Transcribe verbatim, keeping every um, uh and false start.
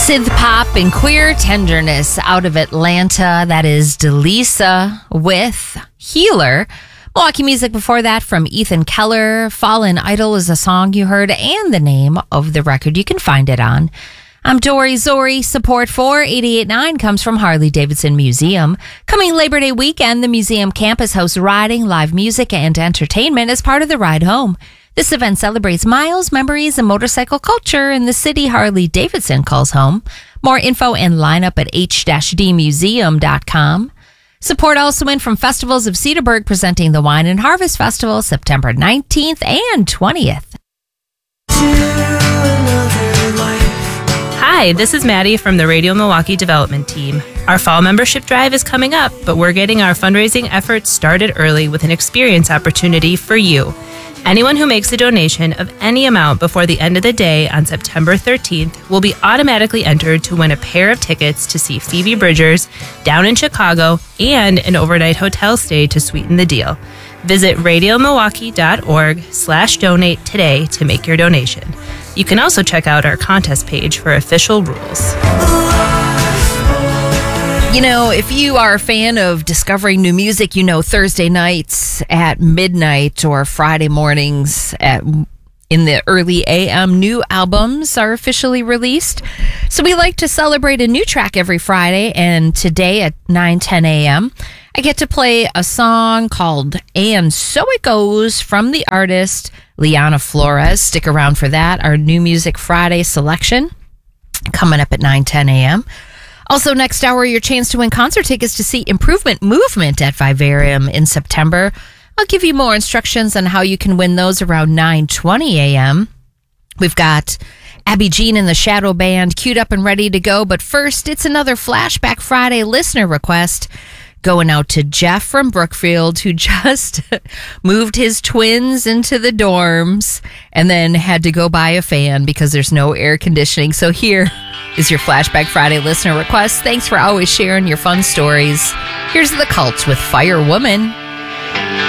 Synth pop and queer tenderness out of Atlanta. That is Delisa with Healer. Milwaukee music before that from Ethan Keller. Fallen Idol is a song you heard and the name of the record you can find it on. I'm Dory Zori. Support for eighty-eight point nine comes from Harley-Davidson Museum. Coming Labor Day weekend, the museum campus hosts riding, live music, and entertainment as part of the Ride Home. This event celebrates miles, memories, and motorcycle culture in the city Harley-Davidson calls home. More info and lineup at h d museum dot com. Support also in from Festivals of Cedarburg presenting the Wine and Harvest Festival September nineteenth and twentieth. Hi, this is Maddie from the Radio Milwaukee Development Team. Our fall membership drive is coming up, but we're getting our fundraising efforts started early with an experience opportunity for you. Anyone who makes a donation of any amount before the end of the day on September thirteenth will be automatically entered to win a pair of tickets to see Phoebe Bridgers down in Chicago and an overnight hotel stay to sweeten the deal. Visit radiomilwaukee.org slash donate today to make your donation. You can also check out our contest page for official rules. You know, if you are a fan of discovering new music, you know Thursday nights at midnight or Friday mornings at in the early A M, new albums are officially released. So we like to celebrate a new track every Friday, and today at nine ten a.m., I get to play a song called And So It Goes from the artist Liana Flores. Stick around for that, our New Music Friday selection coming up at nine ten a.m. Also, next hour, your chance to win concert tickets to see Improvement Movement at Vivarium in September. I'll give you more instructions on how you can win those around nine twenty a.m. We've got Abby Jean and the Shadow Band queued up and ready to go. But first, it's another Flashback Friday listener request going out to Jeff from Brookfield, who just moved his twins into the dorms and then had to go buy a fan because there's no air conditioning. So here is your Flashback Friday listener request. Thanks for always sharing your fun stories. Here's The Cult with Firewoman.